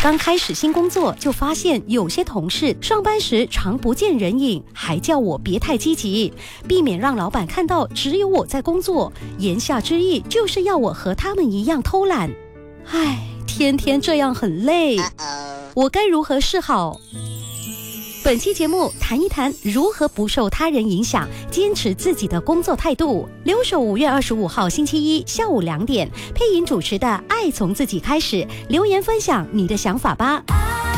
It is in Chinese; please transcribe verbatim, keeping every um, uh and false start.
刚开始新工作就发现有些同事上班时常不见人影，还叫我别太积极，避免让老板看到只有我在工作，言下之意就是要我和他们一样偷懒。唉，天天这样很累，我该如何是好？本期节目谈一谈如何不受他人影响，坚持自己的工作态度。留守五月二十五号星期一下午两点，配音主持的《爱从自己开始》，留言分享你的想法吧。